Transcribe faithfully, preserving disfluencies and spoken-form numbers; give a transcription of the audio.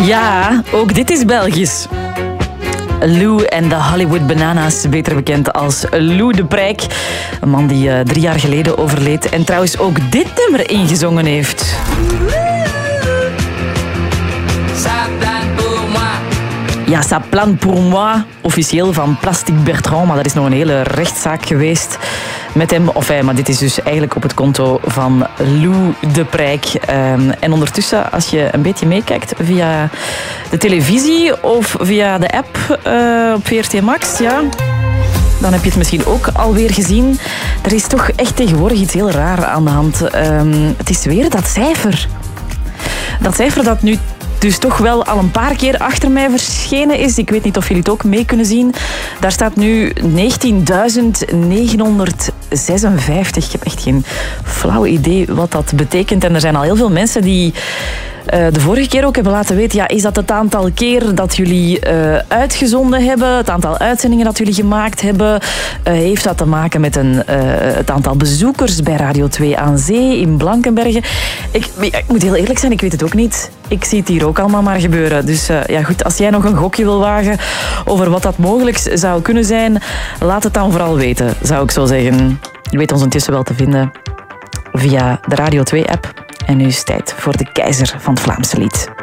Ja, ook dit is Belgisch. Lou en de Hollywood Bananas, beter bekend als Lou de Prijk. Een man die uh, drie jaar geleden overleed en trouwens ook dit nummer ingezongen heeft. Ja, ça plane pour moi, officieel van Plastic Bertrand, maar dat is nog een hele rechtszaak geweest met hem. Enfin, maar dit is dus eigenlijk op het konto van Lou de Prijk. Um, en ondertussen, als je een beetje meekijkt via de televisie of via de app uh, op V R T Max, ja, dan heb je het misschien ook alweer gezien. Er is toch echt tegenwoordig iets heel raar aan de hand. Um, het is weer dat cijfer. Dat cijfer dat nu dus toch wel al een paar keer achter mij verschenen is. Ik weet niet of jullie het ook mee kunnen zien. Daar staat nu negentienduizend negenhonderdzesenvijftig. Ik heb echt geen flauw idee wat dat betekent. En er zijn al heel veel mensen die uh, de vorige keer ook hebben laten weten, ja, is dat het aantal keer dat jullie uh, uitgezonden hebben, het aantal uitzendingen dat jullie gemaakt hebben, uh, heeft dat te maken met een, uh, het aantal bezoekers bij Radio twee aan Zee in Blankenberge? Ik, ik moet heel eerlijk zijn, ik weet het ook niet. Ik zie het hier ook allemaal maar gebeuren. Dus uh, ja, goed, als jij nog een gokje wil wagen over wat dat mogelijk zou kunnen zijn, laat het dan vooral weten, zou ik zo zeggen. Je weet ons intussen wel te vinden via de Radio twee app. En nu is het tijd voor de keizer van het Vlaamse lied.